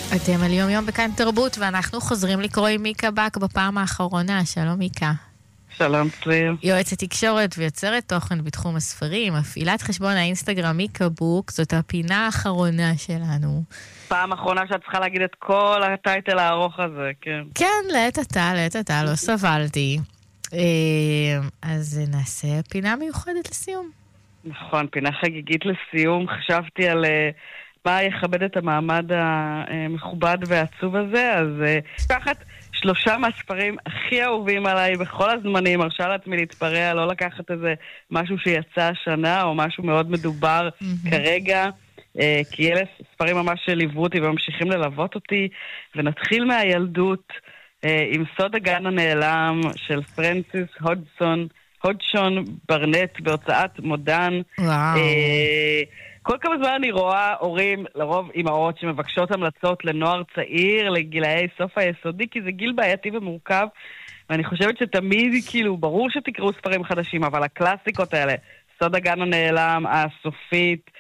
אתם על יום יום בכאן תרבות, ואנחנו חוזרים לקרוא עם מיקה בק בפעם האחרונה. שלום מיקה. שלום צליר. יועצת תקשורת ויוצרת תוכן בתחום הספרים, מפעילת חשבון האינסטגרם מיקה בוק, זאת הפינה האחרונה שלנו. פעם אחרונה שאת צריכה להגיד את כל הטייטל הארוך הזה, כן. כן, לעת עתה, לא סבלתי. אז נעשה פינה מיוחדת לסיום. נכון, פינה חגיגית לסיום. חשבתי על מה יכבד את המעמד המכובד והעצוב הזה, אז לקחת 3 מהספרים הכי אהובים עליי בכל הזמנים, הרשה לעצמי להתפרע, לא לקחת איזה משהו שיצא השנה, או משהו מאוד מדובר כרגע, כי אלה ספרים ממש שליוו אותי וממשיכים ללוות אותי, ונתחיל מהילדות עם סוד הגן הנעלם של פרנסיס הודשון ברנט בהוצאת מודן. וואו. כל כמה זמן אני רואה הורים, לרוב אמהות, שמבקשות המלצות לנוער צעיר, לגילאי סוף היסודי, כי זה גיל בעייתי ומורכב, ואני חושבת שתמיד, כאילו, ברור שתקראו ספרים חדשים, אבל הקלאסיקות האלה, סוד הגן הנעלם, הסופית,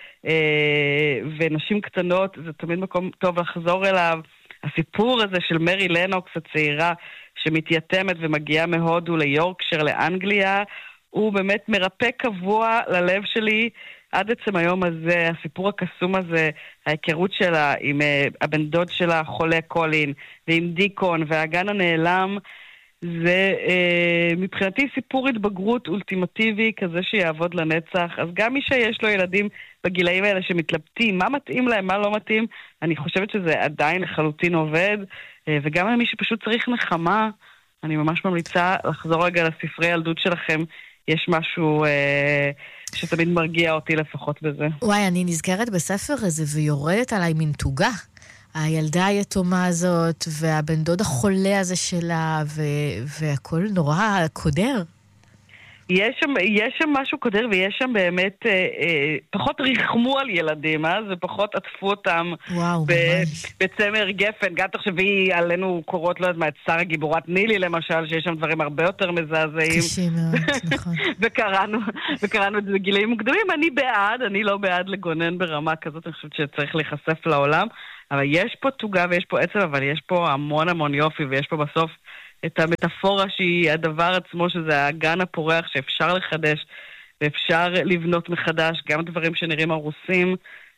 ונשים קטנות, זה תמיד מקום טוב לחזור אליו. הסיפור הזה של מרי לנוקס הצעירה, שמתייתמת ומגיעה מהודו ליורקשר, לאנגליה, הוא באמת מרפא קבוע ללב שלי, עד עצם היום הזה, הסיפור הקסום הזה, ההיכרות שלה עם הבן דוד שלה, חולה קולין, ועם דיקון, והגן הנעלם, זה מבחינתי סיפור התבגרות אולטימטיבי, כזה שיעבוד לנצח. אז גם מי שיש לו ילדים בגילאים האלה שמתלבטים, מה מתאים להם, מה לא מתאים, אני חושבת שזה עדיין לחלוטין עובד, וגם למי שפשוט צריך נחמה, אני ממש ממליצה לחזור רגע לספרי ילדות שלכם, יש משהו שתמיד מרגיע אותי לפחות בזה. וואי, אני נזכרת בספר הזה ויורדת עליי מין תוגה. הילדה היתומה הזאת, והבן דוד החולה הזה שלה, והכל נורא קודר. יש שם משהו קודר, ויש שם באמת פחות ריחמו על ילדים, ופחות עטפו אותם בצמר גפן. גם תחשבי עלינו קורות, לא יודעת מה, את שר הגיבורת נילי למשל, שיש שם דברים הרבה יותר מזעזעים. קשים מאוד, נכון. וקראנו את זה בגילאים מוקדמים. אני לא בעד לגונן ברמה כזאת, אני חושבת שצריך להיחשף לעולם, אבל יש פה תוגה ויש פה עצב, אבל יש פה המון יופי, ויש פה בסוף את המטאפורה שהיא הדבר עצמו, שזה הגן הפורח שאפשר לחדש, ואפשר לבנות מחדש, גם דברים שנראים הרוסים,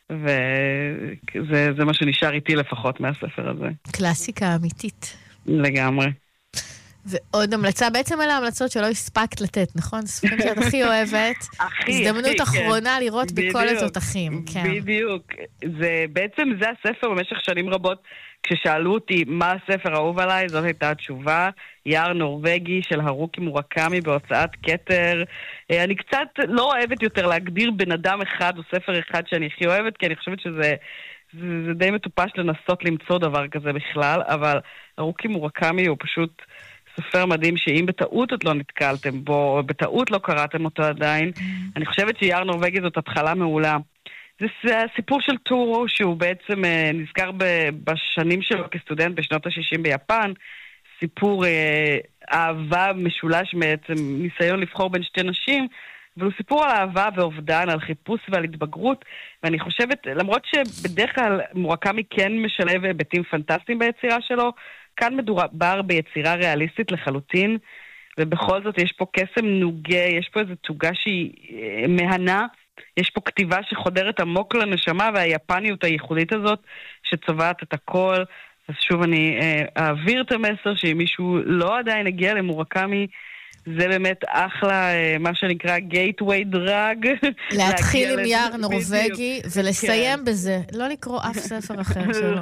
וזה מה שנשאר איתי לפחות מהספר הזה. קלאסיקה אמיתית. לגמרי. ועוד המלצה, בעצם על ההמלצות שלא הספקת לתת, נכון? ספרים שאת הכי אוהבת. הזדמנות אחרונה לראות בכל התותחים. בדיוק. בעצם זה הספר במשך שנים רבות, כששאלו אותי מה הספר האהוב עליי, זאת הייתה התשובה, יער נורווגי של הרוקי מורקמי בהוצאת כתר. אני קצת לא אוהבת יותר להגדיר בן אדם אחד או ספר אחד שאני הכי אוהבת, כי אני חושבת שזה די מטופש לנסות למצוא דבר כזה בכלל, אבל הרוקי מורקמי הוא פשוט ספר מדהים שאם בטעות את לא נתקלתם בו, או בטעות לא קראתם אותו עדיין, אני חושבת שיער נורווגי זאת התחלה מעולה. זה הסיפור של טורו, שהוא בעצם נזכר בשנים שלו כסטודנט בשנות ה-60 ביפן, סיפור אהבה משולש בעצם, ניסיון לבחור בין שתי נשים, אבל הוא סיפור על אהבה ואובדן, על חיפוש ועל התבגרות, ואני חושבת, למרות שבדרך כלל מורקמי כן משלב היבטים פנטסטיים ביצירה שלו, כאן מדובר ביצירה ריאליסטית לחלוטין, ובכל זאת יש פה קסם נוגה, יש פה איזו תוגה שהיא מהנה, יש פה כתיבה שחודרת עמוק לנשמה, והיפניות הייחודית הזאת שצובעת את הכל. אז שוב אני אעביר את המסר שאם מישהו לא עדיין הגיע למורקמי, זה באמת אחלה, מה שנקרא gateway drug. להתחיל עם יער נורווגי ולסיים בזה. לא לקרוא אף ספר אחר שלו.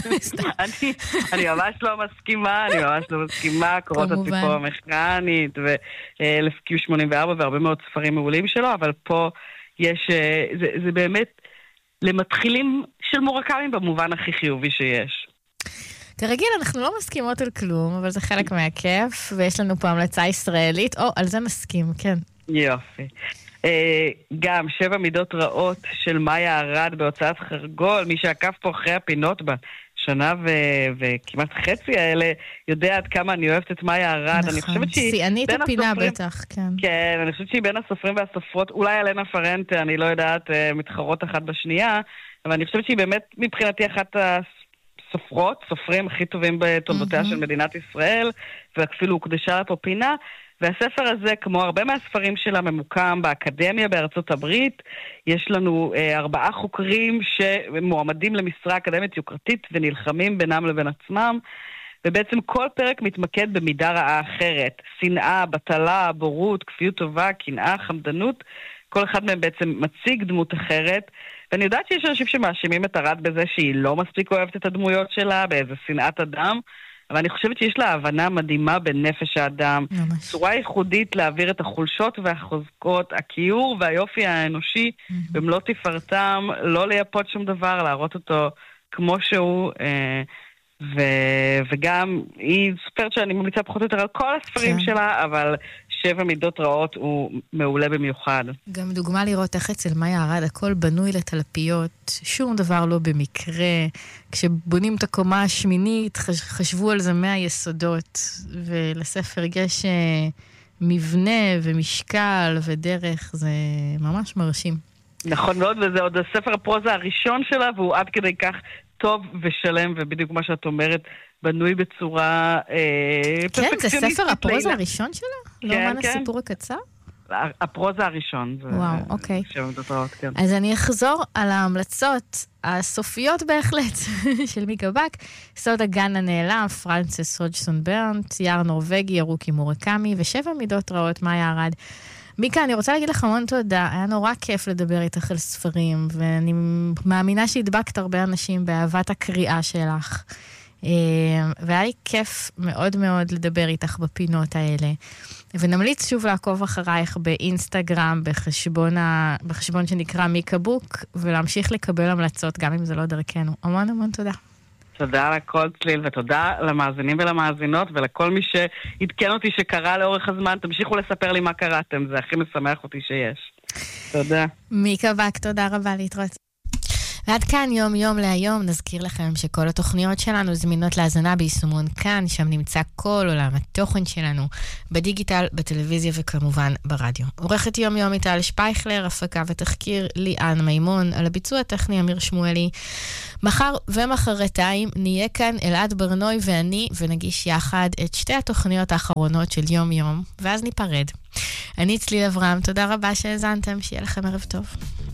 אני ממש לא מסכימה, קורות הציפור המכנית, ו-1984 והרבה מאוד ספרים מעולים שלו, אבל פה זה באמת למתחילים של מורקמי במובן הכי חיובי שיש. כרגיל, אנחנו לא מסכימות על כלום, אבל זה חלק מהכיף, ויש לנו פה המלצה ישראלית, על זה נסכים, כן. יופי. גם 7 מידות רעות של מאיה ארד בהוצאת חרגול, מי שעקב פה אחרי הפינות בשנה וכמעט חצי האלה, יודע עד כמה אני אוהבת את מאיה ארד. נכון, שיאנית הפינה בטח, כן. כן, אני חושבת שהיא בין הסופרים והסופרות, אולי אלנה פרנטה, אני לא יודעת, מתחרות אחת בשנייה, אבל אני חושבת שהיא באמת מבחינתי אחת סופרים הכי טובים בתולדותיה של מדינת ישראל, ואפילו הוקדשה לפה פינה, והספר הזה, כמו הרבה מהספרים שלה, ממוקם באקדמיה בארצות הברית. יש לנו 4 חוקרים שמועמדים למשרה אקדמית יוקרתית ונלחמים בינם לבין עצמם, ובעצם כל פרק מתמקד במידה רעה אחרת. שנאה, בטלה, בורות, כפיות טובה, קנאה, חמדנות. כל אחד מהם בעצם מציג דמות אחרת, ואני יודעת שיש אנשים שמאשימים את ארד בזה שהיא לא מספיק אוהבת את הדמויות שלה, באיזה שנאת אדם, אבל אני חושבת שיש לה הבנה מדהימה בנפש האדם. צורה ייחודית להעביר את החולשות והחוזקות, הכיור והיופי האנושי, במלוא תפארתם, לא לייפות שום דבר, להראות אותו כמו שהוא, וגם היא סופרת שאני ממליצה פחות או יותר על כל הספרים שלה, אבל 7 מידות רעות הוא מעולה במיוחד. גם דוגמה לראות איך אצל מאיה ארד הכל בנוי לתלפיות, שום דבר לא במקרה. כשבונים את הקומה השמינית, חשבו על זה מהיסודות, ולספר יש מבנה ומשקל ודרך, זה ממש מרשים. נכון מאוד, וזה עוד הספר הפרוזה הראשון שלה, והוא עד כדי כך טוב ושלם, ובדיוק מה שאת אומרת, בנוי בצורה פרפקציוניסטית. כן, זה ספר הפרוזה הראשון שלה? לא מה הסיפור הקצר? הפרוזה הראשון. וואו, אוקיי. כן. אז אני אחזור על ההמלצות הסופיות בהחלט של מיקה בק. סוד הגן הנעלם, פרנסס הודג'סון ברנט, יער נורווגי, הרוקי מורקמי, ו7 מידות רעות, מאיה ארד. מיקה, אני רוצה להגיד לך המון תודה. היה נורא כיף לדבר איתך על ספרים, ואני מאמינה שהדבקת הרבה אנשים באהבת הקריאה שלך. והיה לי כיף מאוד מאוד לדבר איתך בפינות האלה. ונמליץ שוב לעקוב אחרייך באינסטגרם, בחשבון שנקרא מיקה בוק, ולהמשיך לקבל המלצות, גם אם זה לא דרכנו. המון המון תודה. תודה לכל צליל, ותודה למאזינים ולמאזינות, ולכל מי שהתקן אותי שקרה לאורך הזמן. תמשיכו לספר לי מה קראתם, זה הכי משמח אותי שיש. תודה. מיקה בק, תודה רבה, להתראות. ועד כאן יום יום להיום, נזכיר לכם שכל התוכניות שלנו זמינות להזנה ביישומון כאן, שם נמצא כל עולם התוכן שלנו, בדיגיטל, בטלוויזיה וכמובן ברדיו. עורכת יום יום איטל שפייכלר, הפקה ותחקיר ליאן מימון, על הביצוע הטכני אמיר שמואלי. מחר ומחרתיים נהיה כאן אלעד ברנוי ואני, ונגיש יחד את 2 התוכניות האחרונות של יום יום, ואז ניפרד. אני צליל אברהם, תודה רבה שהאזנתם, שיהיה לכם ערב טוב.